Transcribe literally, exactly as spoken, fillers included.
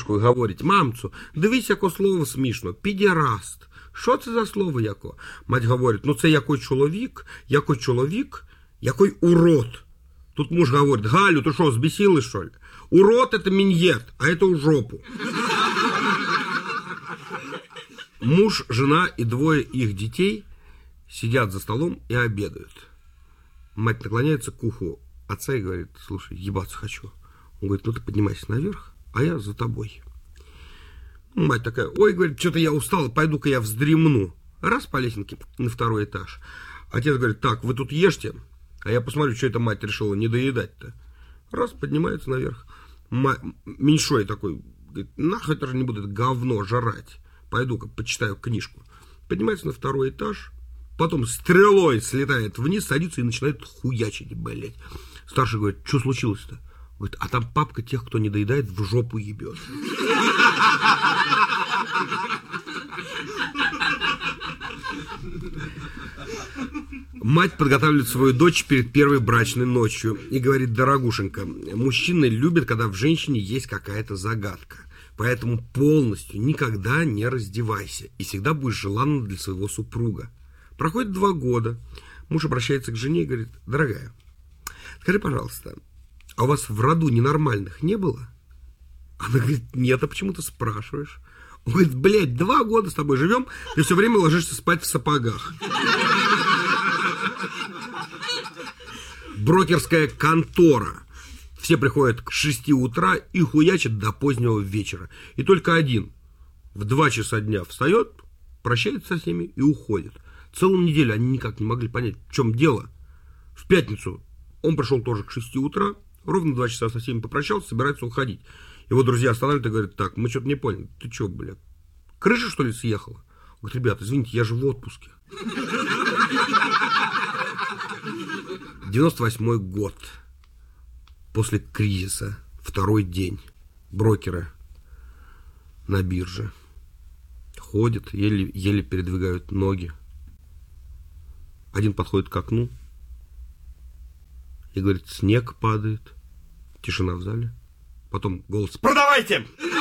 книжку і говорить: мамцю, дивись, яке слово смішно, підераст. Що це за слово яко? Мать говорить: ну це який чоловік, який чоловік, який урод. Тут муж говорит: Галю, ты что, взбесилась, что ли? Урод это миньет, а это у жопу. Муж, жена и двое их детей сидят за столом и обедают. Мать наклоняется к уху отца и говорит: слушай, ебаться хочу. Он говорит: ну ты поднимайся наверх, а я за тобой. Мать такая: ой, говорит, что-то я устала, пойду-ка я вздремну. Раз по лесенке на второй этаж. Отец говорит: так, вы тут ешьте, а я посмотрю, что эта мать решила не доедать-то. Раз, поднимается наверх. Ма... Меньшой такой: говорит, нахуй тоже не буду это говно жрать. Пойду-ка почитаю книжку. Поднимается на второй этаж, потом стрелой слетает вниз, садится и начинает хуячить, блядь. Старший говорит: что случилось-то? Говорит: а там папка тех, кто не доедает, в жопу ебет. Мать подготавливает свою дочь перед первой брачной ночью и говорит: дорогушенька, мужчины любят, когда в женщине есть какая-то загадка. Поэтому полностью никогда не раздевайся и всегда будешь желанна для своего супруга. Проходит два года. Муж обращается к жене и говорит: дорогая, скажи, пожалуйста, а у вас в роду ненормальных не было? Она говорит: нет, а почему ты спрашиваешь? Он говорит: блядь, два года с тобой живем, ты все время ложишься спать в сапогах. Брокерская контора. Все приходят к шести утра и хуячат до позднего вечера. И только один в два часа дня встает, прощается со всеми и уходит. Целую неделю они никак не могли понять, в чем дело. В пятницу он пришел тоже к шести утра, ровно два часа со всеми попрощался, собирается уходить. Его друзья останавливают и говорят: так, мы что-то не поняли, ты что, блядь, крыша, что ли, съехала? Он говорит: ребята, извините, я же в отпуске. девяносто восьмой год. После кризиса. Второй день. Брокеры на бирже. Ходят, еле, еле передвигают ноги. Один подходит к окну и говорит: снег падает. Тишина в зале. Потом голос: продавайте!